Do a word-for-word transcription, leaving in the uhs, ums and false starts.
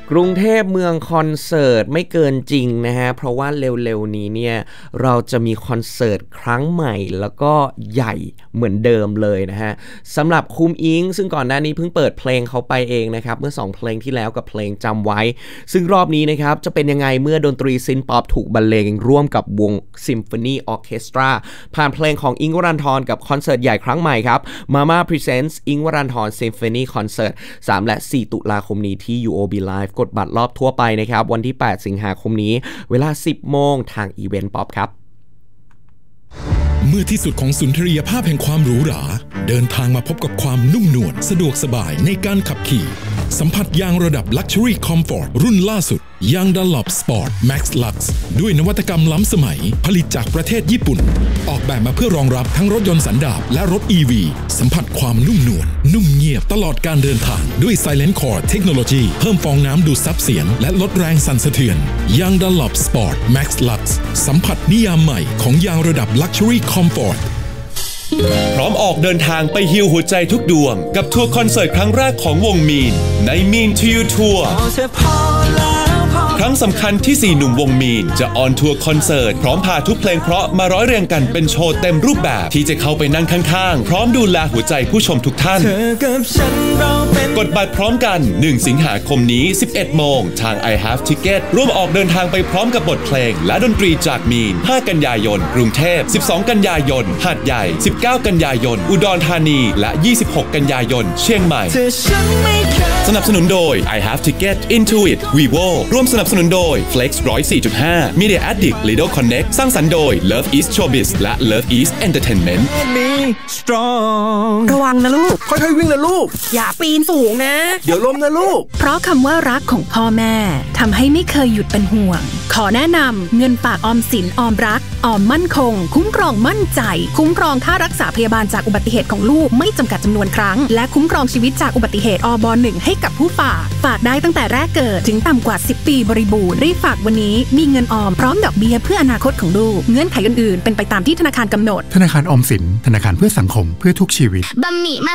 กรุงเทพเมืองคอนเสิร์ตไม่เกินจริงนะฮะเพราะว่าเร็วๆนี้เนี่ยเราจะมีคอนเสิร์ตครั้งใหม่แล้วก็ใหญ่เหมือนเดิมเลยนะฮะสำหรับคุมอิงซึ่งก่อนหน้านี้เพิ่งเปิดเพลงเขาไปเองนะครับเมื่อสองเพลงที่แล้วกับเพลงจำไว้ซึ่งรอบนี้นะครับจะเป็นยังไงเมื่อดนตรีซินป๊อปถูกบรรเลงร่วมกับวงซิมโฟนีออร์เคสตราผ่านเพลงของอิงค์วรันธรกับคอนเสิร์ตใหญ่ครั้งใหม่ครับ Mama Presents อิงค์วรันธร Symphony Concert สามและสี่ตุลาคมนี้ที่ ยู โอ บี Live กดบัตรรอบทั่วไปนะครับวันที่แปดสิงหาคมนี้เวลา สิบโมงทางอีเวนต์ป๊อปครับเมื่อที่สุดของสุนทรียภาพแห่งความหรูหราเดินทางมาพบกับความนุ่มนวลสะดวกสบายในการขับขี่สัมผัสยางระดับ Luxury Comfort รุ่นล่าสุดยาง Dunlop Sport Max Lux ด้วยนวัตกรรมล้ำสมัยผลิตจากประเทศญี่ปุ่นออกแบบมาเพื่อรองรับทั้งรถยนต์สันดาปและรถ อี วี สัมผัสความนุ่มนวลนุ่มเงียบตลอดการเดินทางด้วย Silent Core Technology เพิ่มฟองน้ำดูดซับเสียงและลดแรงสั่นสะเทือนยาง Dunlop Sport Max Lux สัมผัสนิยามใหม่ของยางระดับ Luxury Comfort พร้อมออกเดินทางไปฮีลหัวใจทุกดวงกับทัวร์คอนเสิร์ตครั้งแรกของวงมีนในมีน to You ทัวร์ครั้งสำคัญที่สี่หนุ่มวงมีนจะออนทัวร์คอนเสิร์ตพร้อมพาทุกเพลงเพราะมาร้อยเรียงกันเป็นโชว์เต็มรูปแบบที่จะเข้าไปนั่งข้างๆพร้อมดูแลหัวใจผู้ชมทุกท่านกดบัตรพร้อมกันหนึ่งสิงหาคมนี้ สิบเอ็ดโมงทาง I Have Ticket ร่วมออกเดินทางไปพร้อมกับบทเพลงและดนตรีจากมีนห้ากันยายนกรุงเทพสิบสองกันยายนหาดใหญ่สิบเก้ากันยายนอุดรธานีและยี่สิบหกกันยายนเชียงใหม่สนับสนุนโดย I Have Ticket Intuit Vivo ร่วมสนับสนุนโดย Flex หนึ่งร้อยสี่จุดห้า Media Addict Lido Connect สร้างสรรค์โดย Love East Showbiz และ Love East Entertainment ระวังนะลูกค่อยๆวิ่งนะลูกอย่าปีนสูงนะเดี๋ยวล้มนะลูกเพราะคำว่ารักของพ่อแม่ทำให้ไม่เคยหยุดเป็นห่วงขอแนะนำเงินฝากออมสินออมรักออมมั่นคงคุ้มครองมั่นใจคุ้มครองค่ารักษาพยาบาลจากอุบัติเหตุของลูกไม่จำกัดจำนวนครั้งและคุ้มครองชีวิตจากอุบัติเหตุอบหนึ่งให้กับผู้ฝากฝากได้ตั้งแต่แรกเกิดถึงต่ำกว่าสิบปีบริบูรณ์รีบฝากวันนี้มีเงินออมพร้อมดอกเบี้ยเพื่ออนาคตของลูกเงื่อนไขอื่นๆเป็นไปตามที่ธนาคารกำหนดธนาคารออมสินธนาคารเพื่อสังคมเพื่อทุกชีวิตบะหมี่มา